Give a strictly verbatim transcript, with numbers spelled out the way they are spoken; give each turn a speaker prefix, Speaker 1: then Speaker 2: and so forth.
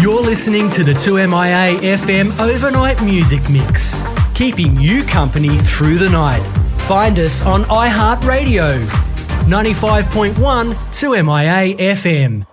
Speaker 1: You're listening to the two M I A F M Overnight Music Mix, keeping you company through the night. Find us on iHeartRadio, ninety-five point one two M I A F M.